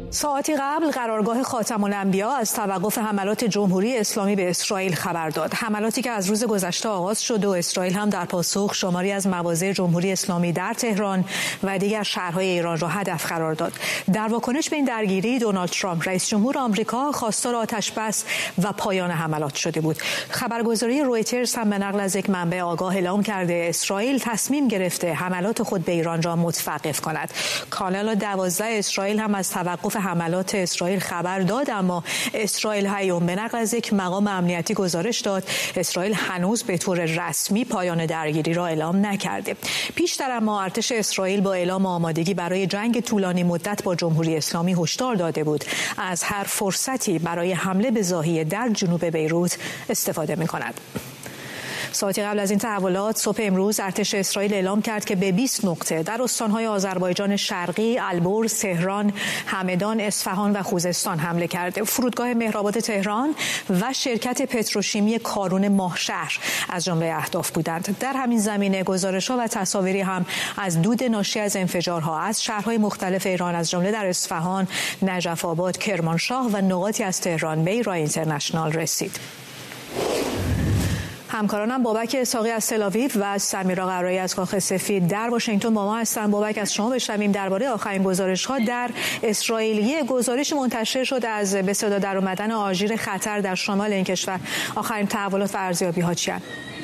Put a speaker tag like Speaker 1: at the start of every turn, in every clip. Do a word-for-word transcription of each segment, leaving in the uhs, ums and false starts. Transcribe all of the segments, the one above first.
Speaker 1: ساعتی قبل قرارگاه خاتم الانبیا از توقف حملات جمهوری اسلامی به اسرائیل خبر داد. حملاتی که از روز گذشته آغاز شد و اسرائیل هم در پاسخ شماری از مواضع جمهوری اسلامی در تهران و دیگر شهرهای ایران را هدف قرار داد. در واکنش به این درگیری دونالد ترامپ رئیس جمهور آمریکا خواستار آتش‌بس و پایان حملات شده بود. خبرگزاری رویترز هم به نقل از یک منبع آگاه اعلام کرده اسرائیل تصمیم گرفته حملات خود به ایران را متوقف کند. کانال دوازده اسرائیل هم از توقف حملات اسرائیل خبر داد، اما اسرائیل هیوم به نقل از یک مقام امنیتی گزارش داد اسرائیل هنوز به طور رسمی پایان درگیری را اعلام نکرده. پیشتر اما ارتش اسرائیل با اعلام آمادگی برای جنگ طولانی مدت با جمهوری اسلامی هشدار داده بود از هر فرصتی برای حمله به ضاحیه در جنوب بیروت استفاده می‌کند. ساعتی قبل از این تحولات صبح امروز ارتش اسرائیل اعلام کرد که به بیست نقطه در استان‌های آذربایجان شرقی، البرز، تهران، همدان، اصفهان و خوزستان حمله کرده. فرودگاه مهرآباد تهران و شرکت پتروشیمی کارون ماهشهر از جمله اهداف بودند. در همین زمینه گزارش‌ها و تصاویری هم از دود ناشی از انفجارها از شهرهای مختلف ایران از جمله در اصفهان، نجف آباد، کرمانشاه و نقاطی از تهران به ایران اینترنشنال رسید. همکارانم بابک اسحاقی از تل‌آویو و سمیرا قرایی از کاخ سفید در واشنگتن با ما هستند. بابک، از شما بشنویم درباره آخرین گزارش‌ها در اسرائیل. یک گزارش منتشر شد از به صدا در اومدن آژیر خطر در شمال این کشور. آخرین تحولات و ارزیابی‌ها چی‌اند؟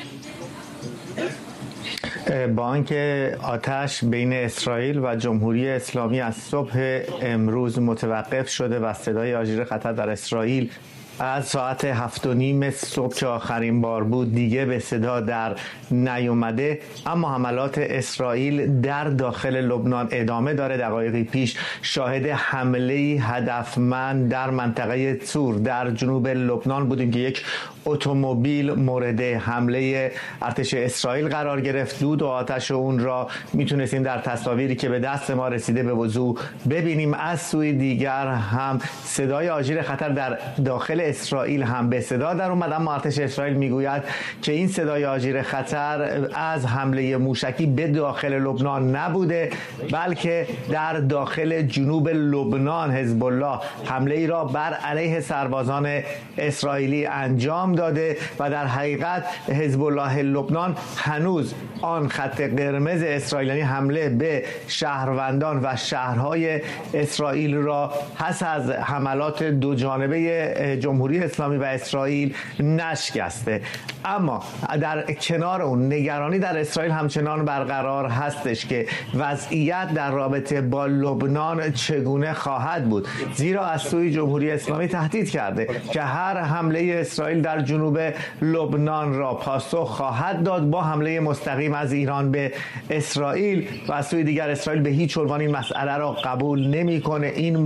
Speaker 2: با آنکه آتش بین اسرائیل و جمهوری اسلامی از صبح امروز متوقف شده و صدای آژیر خطر در اسرائیل از ساعت هفت و نیم صبح که آخرین بار بود دیگه به صدا در نیومده، اما حملات اسرائیل در داخل لبنان ادامه داره. دقایقی پیش شاهد حمله هدفمند در منطقه تور در جنوب لبنان بودیم که یک اتومبیل مورد حمله ارتش اسرائیل قرار گرفت. دود و آتش اون را میتونستیم در تصاویری که به دست ما رسیده به وضوح ببینیم. از سوی دیگر هم صدای آژیر خطر در داخل اسرائیل هم به صدا در اومد، اما ارتش اسرائیل میگوید که این صدای آژیر خطر از حمله موشکی به داخل لبنان نبوده، بلکه در داخل جنوب لبنان حزب الله حمله ای را بر علیه سربازان اسرائیلی انجام داده و در حقیقت حزب الله لبنان هنوز آن خط قرمز اسرائیل، یعنی حمله به شهروندان و شهرهای اسرائیل را پس از حملات دو جانبه جمهوری اسلامی و اسرائیل نشکسته. اما در کنار اون نگرانی در اسرائیل همچنان برقرار هستش که وضعیت در رابطه با لبنان چگونه خواهد بود، زیرا از سوی جمهوری اسلامی تهدید کرده که هر حمله اسرائیل در جنوب لبنان را پاسخ خواهد داد با حمله مستقیم از ایران به اسرائیل و از سوی دیگر اسرائیل به هیچ عنوان این مسئله را قبول نمیکنه. این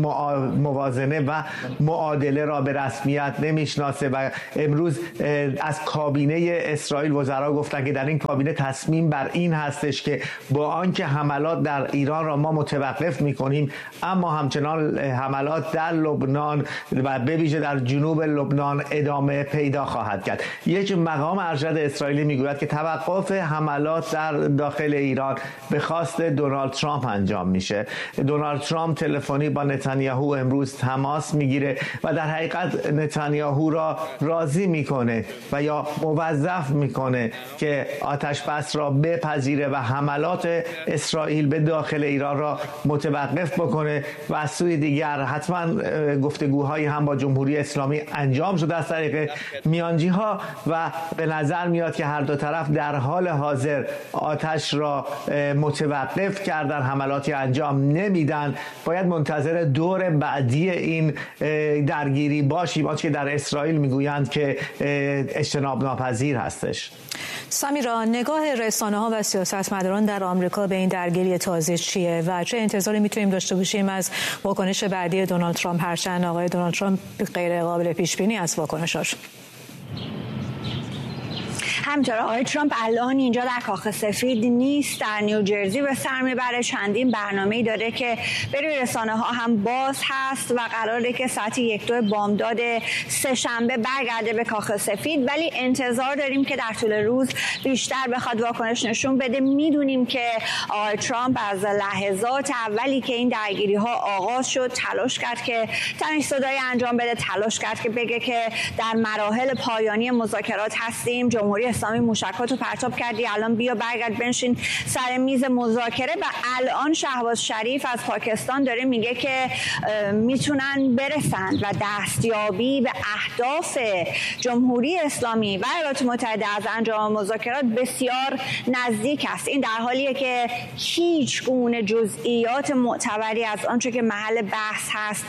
Speaker 2: موازنه و معادله را به رسمیت نمیشناسه و امروز از کابینه اسرائیل وزرا گفتن که در این کابینه تصمیم بر این هستش که با آنکه حملات در ایران را ما متوقف میکنیم، اما همچنان حملات در لبنان و به ویژه در جنوب لبنان ادامه پیدا خواهد کرد. یک مقام ارشد اسرائیلی میگوید که توقف حملات در داخل ایران به خواست دونالد ترامپ انجام میشه. دونالد ترامپ تلفنی با نتانیاهو امروز تماس میگیره و در حقیقت نتانیاهو را راضی میکنه و یا موظف میکنه که آتش بس را بپذیره و حملات اسرائیل به داخل ایران را متوقف بکنه و از سوی دیگر حتما گفتگوهایی هم با جمهوری اسلامی انجام شده از طریق میانجی ها و به نظر میاد که هر دو طرف در حال حاضر آتش را متوقف کردن، حملاتی انجام نمیدن. باید منتظر دور بعدی این درگیری باشیم، آنچه که در اسرائیل میگویند که اجتناب ناپذیر هستش.
Speaker 1: سمیرا، نگاه رسانه‌ها و سیاستمداران در آمریکا به این درگیری تازه چیه و چه انتظاری میتونیم داشته باشیم از واکنش بعدی دونالد ترامپ، هرچند آقای دونالد ترامپ غیر قابل پیش بینی از واکنشاش؟
Speaker 3: همینطور آقای ترامپ الان اینجا در کاخ سفید نیست، در نیوجرسی به سر میبره. چندین برنامه‌ای داره که بروی رسانه ها هم باز هست و قراره که ساعت یک دو بامداد سه شنبه برگرده به کاخ سفید، ولی انتظار داریم که در طول روز بیشتر بخواد واکنش نشون بده. میدونیم که آقای ترامپ از لحظات اولی که این درگیری ها آغاز شد تلاش کرد که تنش صدایی انجام بده، تلاش کرد که بگه که در مراحل پایانی مذاکرات هستیم، جمهوری اسلامی موشکاتو پرتاب کردی، الان بیا برگرد بنشین سر میز مذاکره. و الان شهباز شریف از پاکستان داره میگه که میتونن برسند و دستیابی به اهداف جمهوری اسلامی و ایالات متحده از انجام مذاکرات بسیار نزدیک است. این در حالیه که هیچ گونه جزئیات معتبری از آنچه که محل بحث هست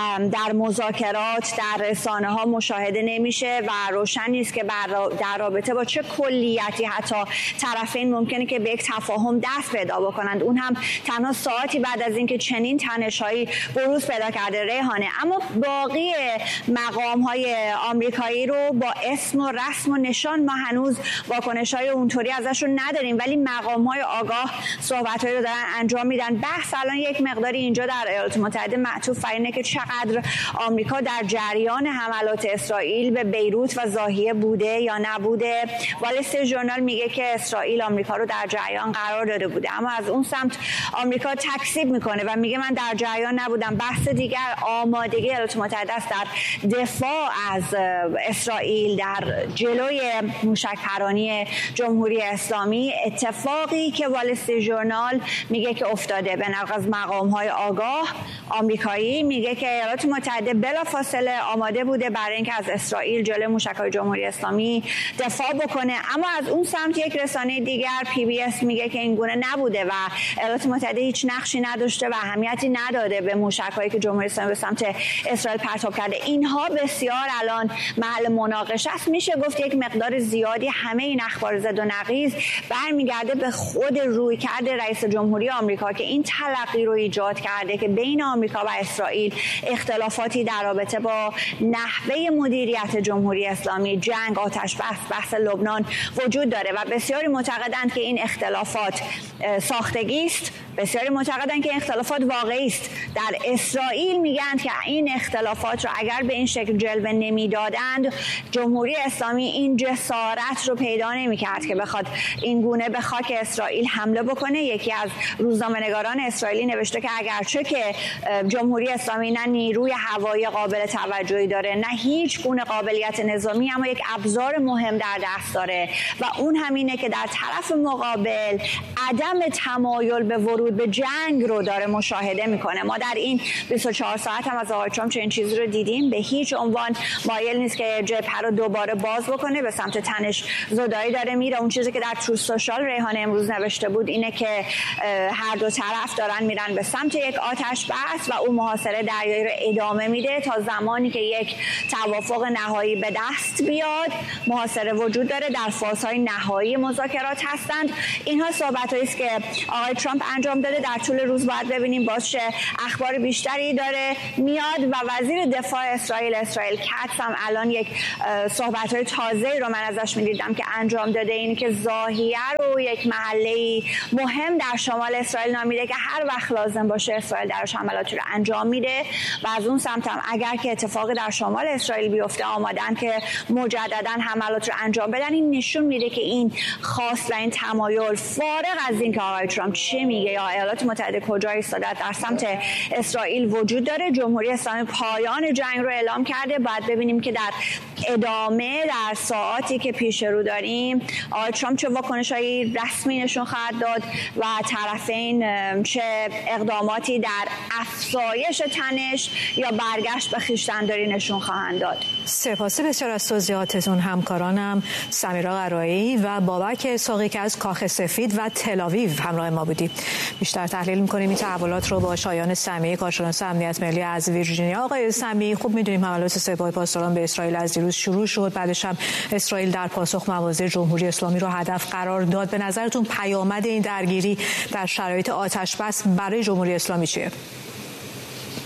Speaker 3: در مذاکرات در رسانه ها مشاهده نمیشه و روشن نیست که در رابطه با چه کلیتی حتی طرفین ممکنه که به یک تفاهم دست پیدا بکنند، اون هم تنها ساعتی بعد از اینکه چنین تنش‌هایی بروز پیدا کرده. ریحانه، اما باقی مقام‌های آمریکایی رو با اسم و رسم و نشان ما هنوز واکنش‌های اونطوری ازشون نداریم، ولی مقام‌های آگاه صحبت‌هایی رو دارن انجام میدن. بحث الان یک مقداری اینجا در ایالات متحده معطوف بر اینه که چقدر آمریکا در جریان حملات اسرائیل به بیروت و ضاحیه بوده یا نبوده. وال استریت ژورنال میگه که اسرائیل آمریکا رو در جریان قرار داده بوده، اما از اون سمت آمریکا تکذیب میکنه و میگه من در جریان نبودم. بحث دیگر آمادگی ایالات متحده است در دفاع از اسرائیل در جلوی موشک‌پرانی جمهوری اسلامی، اتفاقی که وال استریت ژورنال میگه که افتاده. به نقل از مقام‌های آگاه آمریکایی میگه که ایالات متحده بلافاصله آماده بوده برای اینکه از اسرائیل جلوی موشک‌های جمهوری اسلامی دفاع بکنه، اما از اون سمت یک رسانه دیگر پی بی اس میگه که این گونه نبوده و ایالات متحده هیچ نقشی نداشته و اهمیتی نداده به موشک‌هایی که جمهوری اسلامی به سمت اسرائیل پرتاب کرده. اینها بسیار الان محل مناقشه است. میشه گفت یک مقدار زیادی همه این اخبار زد و نقیض برمیگرده به خود رویکرد رئیس جمهوری آمریکا که این تلقی رو ایجاد کرده که بین آمریکا و اسرائیل اختلافاتی در رابطه با نحوه مدیریت جمهوری اسلامی، جنگ، آتش بس، بحث لبنان وجود داره و بسیاری معتقدند که این اختلافات ساختگی است، بسیاری معتقدند که این اختلافات واقعی است. در اسرائیل میگن که این اختلافات رو اگر به این شکل جلوه نمیدادند جمهوری اسلامی این جسارت رو پیدا نمیکرد که بخواد این گونه به خاک اسرائیل حمله بکنه. یکی از روزنامه‌نگاران اسرائیلی نوشته که اگرچه که جمهوری اسلامی نه نیروی هوایی قابل توجهی داره نه هیچ گونه قابلیت نظامی، اما یک ابزار مهم در دست داره و اون همینه که در طرف مقابل عدم تمایل به ورود به جنگ رو داره مشاهده میکنه. ما در این بیست و چهار ساعت هم از آقای ترامپ چنین چیزی رو دیدیم، به هیچ عنوان مایل نیست که جبهه رو دوباره باز بکنه، به سمت تنش زدایی داره میره. اون چیزی که در تروث سوشال ریحانه امروز نوشته بود اینه که هر دو طرف دارن میرن به سمت یک آتش بس و اون محاصره دریایی رو ادامه میده تا زمانی که یک توافق نهایی به دست بیاد. محاصره وجود داره، در فازهای نهایی مذاکرات هستند. اینها صحبتایی است که آقای ترامپ انجام داده. در طول روز باید ببینیم باز چه اخبار بیشتری داره میاد. و وزیر دفاع اسرائیل اسرائیل کاتس هم الان یک صحبت‌های تازه‌ای رو من ازش می‌دیدم که انجام داده، این که ضاحیه رو یک محله مهم در شمال اسرائیل نامیده که هر وقت لازم باشه اسرائیل درش حملاتی رو انجام میده و از اون سمت هم اگر که اتفاقی در شمال اسرائیل بیفته آمادن که مجددا حملات رو انجام بدن. این نشون میده که این خواست و این تمایل فارغ از اینکه آقای ترامپ چه میگه یا ایالات متحده کجا ایستاده در سمت اسرائیل وجود داره. جمهوری اسلامی پایان جنگ رو اعلام کرده. باید ببینیم که در ادامه در ساعاتی که پیش رو داریم آقای ترامپ چه واکنش‌های رسمی نشون خواهد داد و طرفین چه اقداماتی در افزایش تنش یا برگشت به خویشتن‌داری نشون خواهند داد.
Speaker 1: سپاس بسیار از توضیحاتتون همکارانم سمیرا قرایی و بابک اسحاقی که از کاخ سفید و تل‌آویو همراه ما بودیم. بیشتر تحلیل می‌کنیم این تحولات رو با شایان سمیعی کارشناس امنیت ملی از ویرجینیا. آقای سمیعی، خوب می‌دونیم حملات سپاه پاسداران به اسرائیل از دیروز شروع شد، بعدش هم اسرائیل در پاسخ مواضع جمهوری اسلامی رو هدف قرار داد. به نظرتون پیامد این درگیری در شرایط آتش بس برای جمهوری اسلامی چیه؟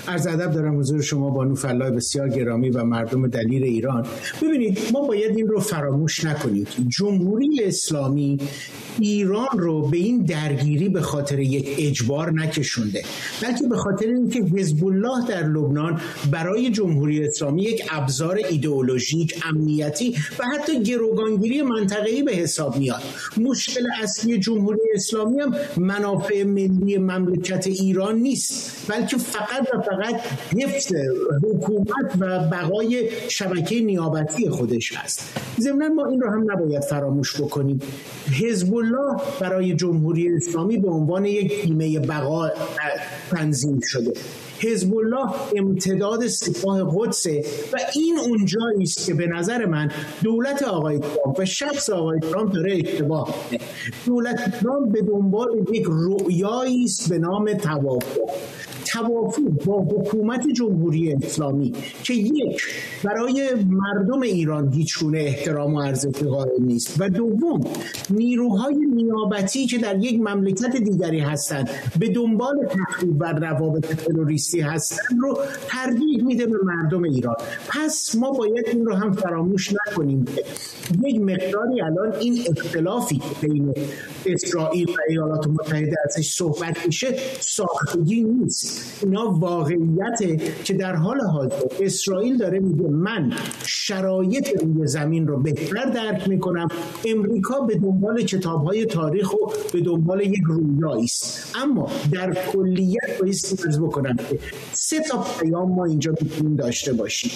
Speaker 4: عرض ادب دارم حضور شما بانو فلاح بسیار گرامی و مردم دلیر ایران. ببینید ما باید این رو فراموش نکنیم. جمهوری اسلامی ایران رو به این درگیری به خاطر یک اجبار نکشونده، بلکه به خاطر اینکه حزب الله در لبنان برای جمهوری اسلامی یک ابزار ایدئولوژیک، امنیتی و حتی گروگانگیری منطقه‌ای به حساب میاد. مشکل اصلی جمهوری اسلامی هم منافع ملی مملکت ایران نیست، بلکه فقط و فقط حفظ حکومت و بقای شبکه نیابتی خودش هست. ضمن ما این رو هم نباید فراموش بکنیم. حزب الله برای جمهوری اسلامی به عنوان یک بیمه بقا تنظیم شده. حزب الله امتداد سپاه قدسه و این اونجایی است که به نظر من دولت آقای ترامپ و شخص آقای ترامپ داره اشتباه می‌کنه. دولت ترامپ به دنبال یک رؤیایی است به نام توافق. توافق با حکومت جمهوری اسلامی که یک، برای مردم ایران هیچگونه احترام و ارزش قائل نیست و دوم، نیروهای نیابتی که در یک مملکت دیگری هستند به دنبال تخریب و روابط تروریستی هستند رو ترجیح میده به مردم ایران. پس ما باید این رو هم فراموش نکنیم که یک مقداری الان این اختلافی بین اسرائیل و ایالات متحده ازش صحبت میشه ساختگی نیست. اینا واقعیته که در حال حاضر اسرائیل داره میگه من شرایط روی زمین رو بهتر درک میکنم، امریکا به دنبال کتاب‌های تاریخ و به دنبال یک رویایی است. اما در کلیت باید عرض بکنم که سه تا پیام ما اینجا میتونیم داشته باشیم.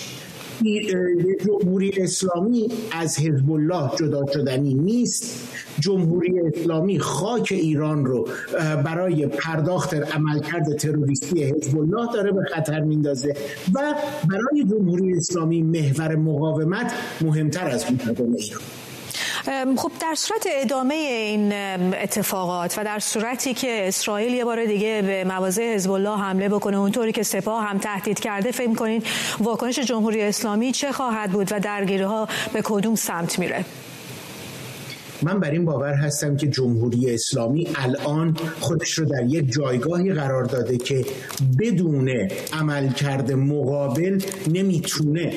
Speaker 4: جمهوری اسلامی از حزب الله جدا شدنی نیست. جمهوری اسلامی خاک ایران رو برای پرداخت عملکرد تروریستی حزب الله داره به خطر میندازه و برای جمهوری اسلامی محور مقاومت مهمتر از مردم ایران.
Speaker 1: خب در صورت ادامه این اتفاقات و در صورتی که اسرائیل یه بار دیگه به مواضع حزب الله حمله بکنه اونطوری که سپاه هم تهدید کرده، فکر می‌کنید واکنش جمهوری اسلامی چه خواهد بود و درگیری‌ها به کدوم سمت میره؟
Speaker 4: من بر این باور هستم که جمهوری اسلامی الان خودش رو در یک جایگاهی قرار داده که بدون عملکرد مقابل نمیتونه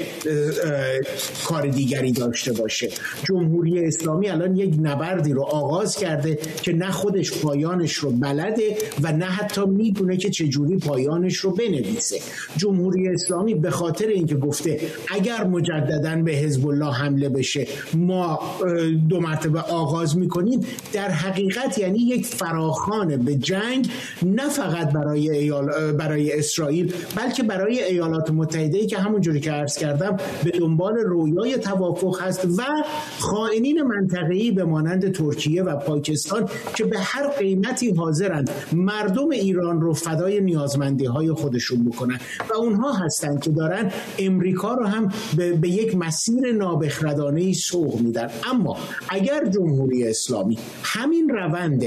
Speaker 4: کار دیگری داشته باشه. جمهوری اسلامی الان یک نبردی رو آغاز کرده که نه خودش پایانش رو بلده و نه حتی میدونه که چجوری پایانش رو بنویسه. جمهوری اسلامی به خاطر اینکه گفته اگر مجدداً به حزب الله حمله بشه ما دو مرتبه آغاز میکنیم، در حقیقت یعنی یک فراخوان به جنگ، نه فقط برای ایال... برای اسرائیل بلکه برای ایالات متحده که همونجوری که عرض کردم به دنبال رویای توافق هست و خائنین منطقه‌ای به مانند ترکیه و پاکستان که به هر قیمتی حاضرند مردم ایران رو فدای نیازمندی‌های خودشون بکنن و اونها هستند که دارن امریکا رو هم به, به یک مسیر نابخردانه‌ای سوق میدن. اما اگر جمهوری اسلامی همین روند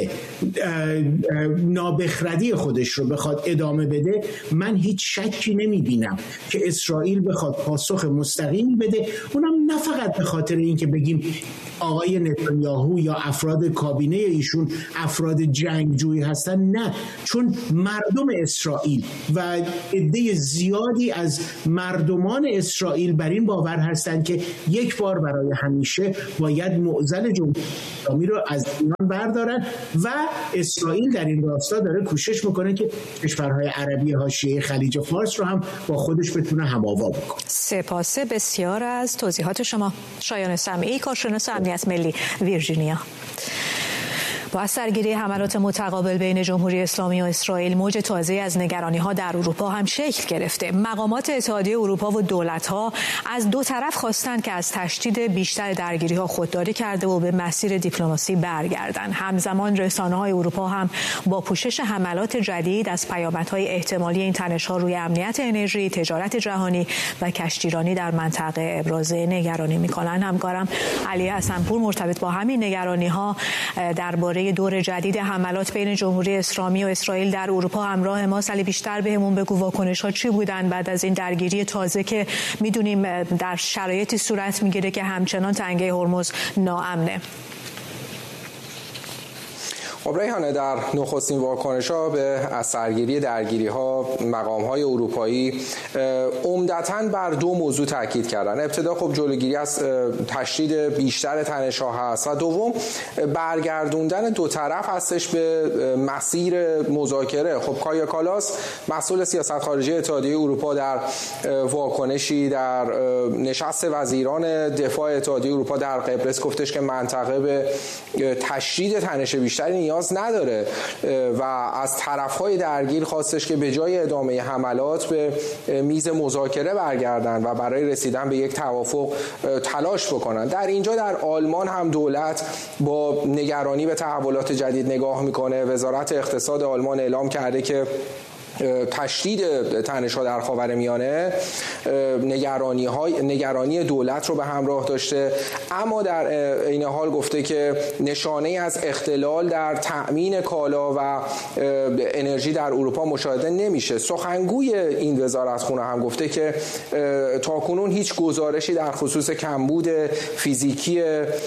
Speaker 4: نابخردی خودش رو بخواد ادامه بده، من هیچ شکی نمی بینم که اسرائیل بخواد پاسخ مستقیمی بده. اونم نه فقط به خاطر اینکه بگیم آقای نتانیاهو یا افراد کابینه ایشون افراد جنگجویی هستن، نه، چون مردم اسرائیل و عده زیادی از مردمان اسرائیل بر این باور هستند که یک بار برای همیشه باید معضل جمهوری اسلامی رو از ایران بردارن و اسرائیل در این راستا داره کوشش میکنه که کشورهای عربی حاشیه خلیج فارس رو هم با خودش بتونه هم‌آوا بکنه.
Speaker 1: سپاس بسیار از توضیحات شما. شایان سمیعی، کارشناس امنیت ملی، ویرجینیا. با سرگیری حملات متقابل بین جمهوری اسلامی و اسرائیل، موج تازه از نگرانی‌ها در اروپا هم شکل گرفته. مقامات اتحادیه اروپا و دولت‌ها از دو طرف خواستند که از تشدید بیشتر درگیری‌ها خودداری کرده و به مسیر دیپلماسی برگردند. همزمان رسانه‌های اروپا هم با پوشش حملات جدید از پیامدهای احتمالی این تنش‌ها روی امنیت انرژی، تجارت جهانی و کشتیرانی در منطقه ابراز نگرانی می‌کنند. همکارم علی حسن‌پور مرتبط با همین نگرانی‌ها درباره دور جدید حملات بین جمهوری اسلامی و اسرائیل در اروپا همراه ما. علی، بیشتر بهمون بگو واکنش‌ها چی بودن بعد از این درگیری تازه که می‌دونیم در شرایطی صورت می‌گیره که همچنان تنگه هرمز ناامنه؟
Speaker 5: خب ریحانه، در نخستین واکنش‌ها به اثرگیری درگیری‌ها مقام‌های اروپایی عمدتاً بر دو موضوع تاکید کردن. ابتدا خب جلوگیری از تشدید بیشتر تنش‌ها هست و دوم برگردوندن دو طرف هستش به مسیر مذاکره. خب کایا کالاس مسئول سیاست خارجی اتحادیه اروپا در واکنشی در نشست وزیران دفاع اتحادیه اروپا در قبرس گفتش که منطقه به تشدید تنش بیشتری نیاز نداره و از طرف‌های درگیر خواستش که به جای ادامه حملات به میز مذاکره برگردن و برای رسیدن به یک توافق تلاش بکنن. در اینجا در آلمان هم دولت با نگرانی به تحولات جدید نگاه میکنه. وزارت اقتصاد آلمان اعلام کرده که تشدید تنش‌ها در خاورمیانه نگرانی های نگرانی دولت رو به همراه داشته، اما در این حال گفته که نشانه از اختلال در تأمین کالا و انرژی در اروپا مشاهده نمیشه. سخنگوی این وزارتخونه هم گفته که تاکنون هیچ گزارشی در خصوص کمبود فیزیکی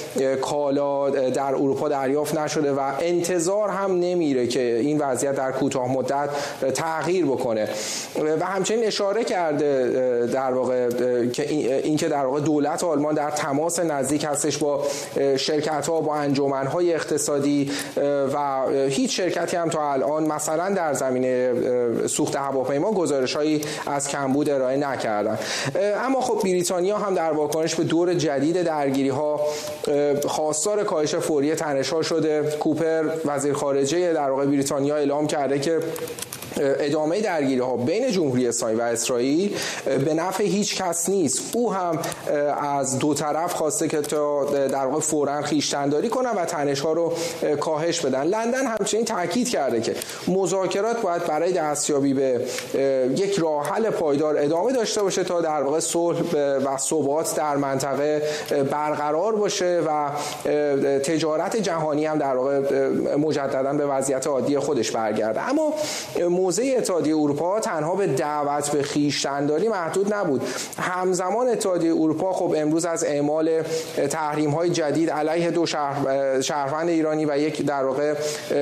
Speaker 5: کالا در اروپا دریافت نشده و انتظار هم نمیره که این وضعیت در کوتاه مدت تغییر بکنه و همچنین اشاره کرده در واقع که این که در واقع دولت آلمان در تماس نزدیک هستش با شرکت‌ها، با انجمن‌های اقتصادی و هیچ شرکتی هم تا الان مثلا در زمینه سوخت هواپیما گزارش‌هایی از کمبود ارائه نکردن. اما خب بریتانیا هم در واکنش به دور جدید درگیری‌ها خواستار کاهش فوری تنش‌ها شده. کوپر وزیر خارجه در واقع بریتانیا اعلام کرده که ادامه درگیری ها بین جمهوری اسلامی و اسرائیل به نفع هیچ کس نیست. او هم از دو طرف خواسته که تا در واقع فوراً خویشتن‌داری کنن و تنش ها رو کاهش بدن. لندن همچنین تاکید کرده که مذاکرات باید برای دستیابی به یک راه حل پایدار ادامه داشته باشه تا در واقع صلح و ثبات در منطقه برقرار باشه و تجارت جهانی هم در واقع مجددا به وضعیت عادی خودش برگرده. اما موضع اتحادیه اروپا تنها به دعوت به خویشتن‌داری محدود نبود. همزمان اتحادیه اروپا خب امروز از اعمال تحریم‌های جدید علیه دو شهر شهروند ایرانی و یک در واقع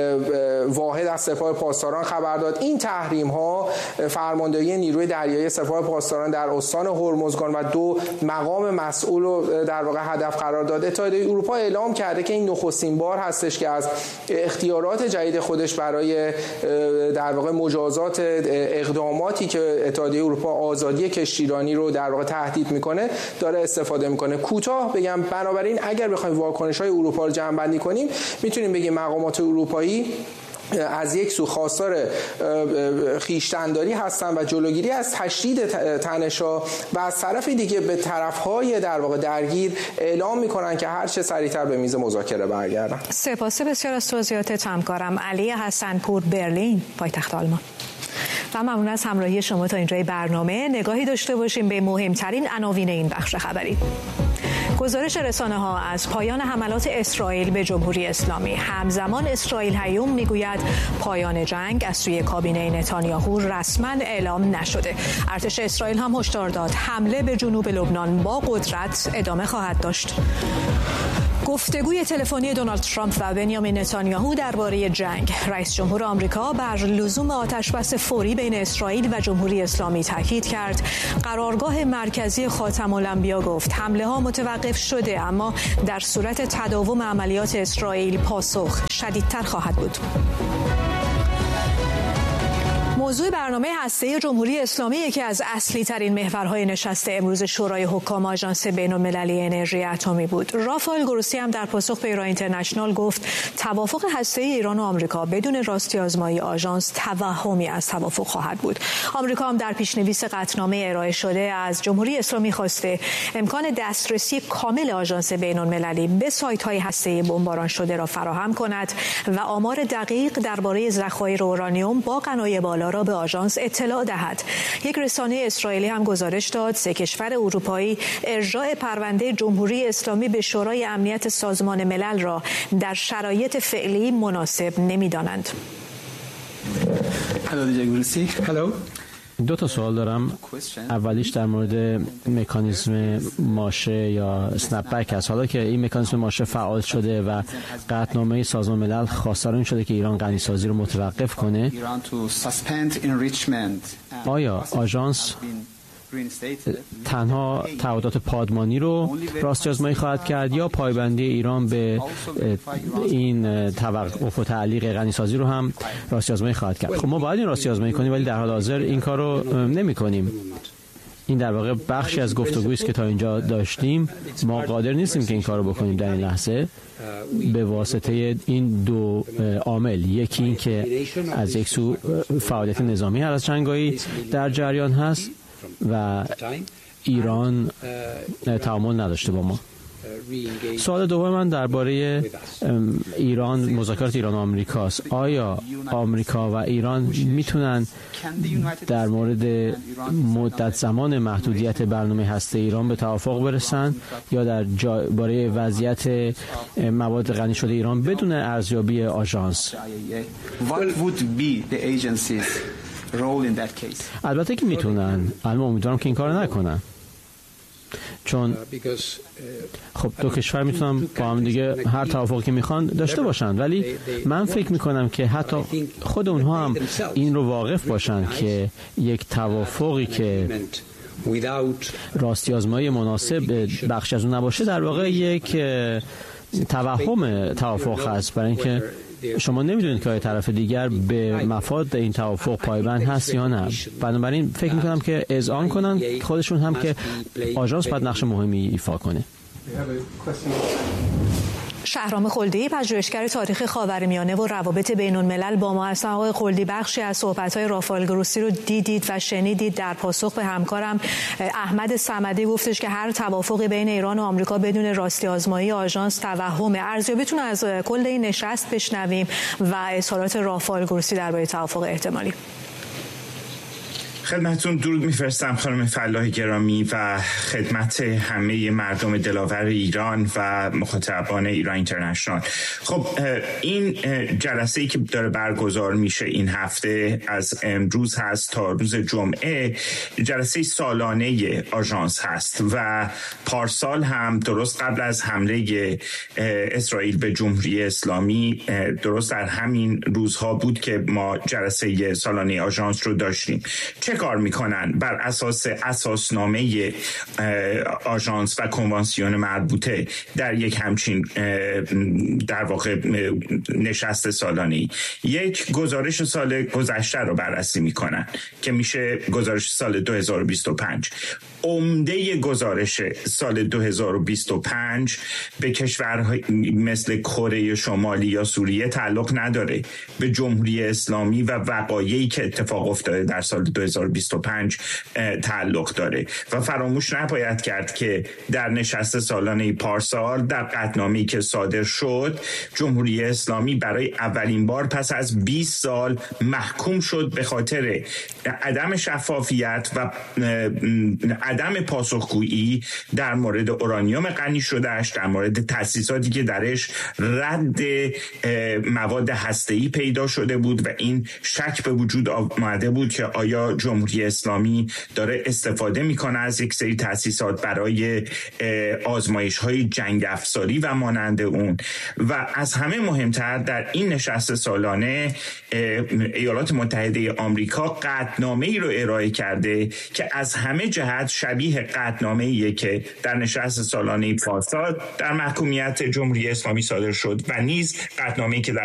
Speaker 5: واحد از سپاه پاسداران خبر داد. این تحریم‌ها فرماندهی نیروی دریایی سپاه پاسداران در استان هرمزگان و دو مقام مسئول رو در واقع هدف قرار داد. اتحادیه اروپا اعلام کرده که این نخستین بار هستش که از اختیارات جدید خودش برای در واقع مجازات اقداماتی که اتحادیه اروپا آزادی کشتیرانی رو در واقع تهدید میکنه داره استفاده میکنه. کوتاه بگم بنابراین اگر بخوایم واکنش‌های اروپا رو جمع‌بندی کنیم میتونیم بگیم مقامات اروپایی از یک سو خواستار خویشتن‌داری هستن و جلوگیری از تشدید تنش‌ها و از طرف دیگه به طرف‌های در واقع درگیر اعلام میکنن که هر چه سریعتر به میز مذاکره برگردن.
Speaker 1: سپاس بسیار از توضیحاتت همکارم علی حسن‌پور، برلین، پایتخت آلمان. و ممنون از همراهی شما تا اینجای برنامه. نگاهی داشته باشیم به مهمترین عناوین این بخش خبری. گزارش رسانه‌ها از پایان حملات اسرائیل به جمهوری اسلامی. همزمان اسرائیل هیوم میگوید پایان جنگ از سوی کابینه نتانیاهو رسما اعلام نشده. ارتش اسرائیل هم هشدار داد حمله به جنوب لبنان با قدرت ادامه خواهد داشت. گفتگوی تلفنی دونالد ترامپ و بنیامین نتانیاهو درباره جنگ. رئیس جمهور آمریکا بر لزوم آتشبس فوری بین اسرائیل و جمهوری اسلامی تاکید کرد. قرارگاه مرکزی خاتم الانبیا گفت حمله ها متوقف شده اما در صورت تداوم عملیات اسرائیل پاسخ شدیدتر خواهد بود. موضوع برنامه هسته جمهوری اسلامی یکی از اصلی ترین محورهای نشست امروز شورای حکام آژانس بین‌المللی انرژی اتمی بود. رافائل گروسی هم در پاسخ به ایران اینترنشنال گفت توافق هسته ایران و آمریکا بدون راستی آزمایی آژانس توهمی از توافق خواهد بود. آمریکا هم در پیشنویس قطعنامه ارائه شده از جمهوری اسلامی خواسته امکان دسترسی کامل آژانس بین‌المللی به سایت‌های هسته بمباران شده را فراهم کند و آمار دقیق درباره ذخایر اورانیوم با قنای بالا را به آژانس اطلاع دهد. یک رسانه اسرائیلی هم گزارش داد سه کشور اروپایی ارجاع پرونده جمهوری اسلامی به شورای امنیت سازمان ملل را در شرایط فعلی مناسب نمی‌دانند.
Speaker 6: Hello, D J Gursi. Hello. دو تا سوال دارم. اولیش در مورد مکانیزم ماشه یا اسنپ بک است. حالا که این مکانیزم ماشه فعال شده و قطعنامه سازمان ملل خواستار این شده که ایران غنیسازی رو متوقف کنه، آیا آژانس تنها تعهدات پادمانی رو راستی آزمایی خواهد کرد یا پایبندی ایران به این توقف و تعلیق غنیسازی رو هم راستی آزمایی خواهد کرد؟ خب ما باید این راستی آزمایی کنیم، ولی در حال حاضر این کار رو نمی کنیم. این در واقع بخشی از گفتگویی است که تا اینجا داشتیم. ما قادر نیستیم که این کار رو بکنیم در این لحظه به واسطه این دو عامل. یکی این که از یک سو فعالیت نظامی هر از چنگایی در جریان هست و ایران تعامل نداشته با ما. سوال دوم من درباره ایران، مذاکرات ایران و آمریکاست. آیا آمریکا و ایران میتونن در مورد مدت زمان محدودیت برنامه هسته ایران به توافق برسن یا در باره وضعیت مواد غنی شده ایران بدون ارزیابی آژانس؟ البته که میتونن، الان امیدوارم که این کار نکنن، چون خب دو کشور میتونن با هم دیگه هر توافقی که میخوان داشته باشن، ولی من فکر میکنم که حتی خود اونها هم این رو واقف باشن که یک توافقی که راستی آزمایی مناسب بخش از اون نباشه در واقع یک توهم توافق هست، برای اینکه شما نمیدونید که طرف دیگر به مفاد این توافق پایبند هست یا نه. بنابراین فکر میکنم که اذعان کنن خودشون هم که آژانس باید نقش مهمی ایفا کنه.
Speaker 1: شهرام خلدی، پژوهشگر تاریخ خاورمیانه و روابط بین‌الملل با ما هستند. آقای خلدی، بخشی از صحبت‌های رافائل گروسی رو دیدید و شنیدید. در پاسخ به همکارم احمد صمدی گفتش که هر توافقی بین ایران و آمریکا بدون راستی آزمایی آژانس توهمه. ارزیابیتون از کل این نشست بشنویم و اظهارات رافائل گروسی درباره توافق احتمالی.
Speaker 7: خدمتتون درود میفرستم خانم فلاح گرامی و خدمت همه مردم دلاور ایران و مخاطبان ایران اینترنشنال. خب این جلسه‌ای که داره برگزار میشه این هفته از امروز هست تا روز جمعه، جلسه سالانه آژانس هست و پارسال هم درست قبل از حمله اسرائیل به جمهوری اسلامی درست در همین روزها بود که ما جلسه سالانه آژانس رو داشتیم. چه کار میکنن؟ بر اساس اساسنامه آژانس و کنوانسیون مربوطه در یک همچین در واقع نشست سالانه‌ای یک گزارش سال گذشته رو بررسی میکنن که میشه گزارش سال دو هزار و بیست و پنج. عمده گزارش سال دو هزار و بیست و پنج به کشورهای مثل کره شمالی یا سوریه تعلق نداره، به جمهوری اسلامی و وقایعی که اتفاق افتاده در سال دو هزار و بیست و پنج تعلق داره و فراموش نباید کرد که در نشست سالانه پارسال در قطعنامه‌ای که صادر شد، جمهوری اسلامی برای اولین بار پس از بیست سال محکوم شد به خاطر عدم شفافیت و عدم پاسخگویی در مورد اورانیوم غنی شدهش، در مورد تأسیساتی که درش رد مواد هسته‌ای پیدا شده بود و این شک به وجود آمده بود که آیا جمهوری اسلامی داره استفاده میکنه از یک سری تأسیسات برای آزمایش‌های جنگ افزاری و مانند اون. و از همه مهمتر در این نشست سالانه ایالات متحده آمریکا قطعنامه‌ای رو ارائه کرده که از همه جهت شبیه قطعنامه‌ایه که در نشست سالانه پارسال در محکومیت جمهوری اسلامی صادر شد و نیز قطعنامه‌ای که در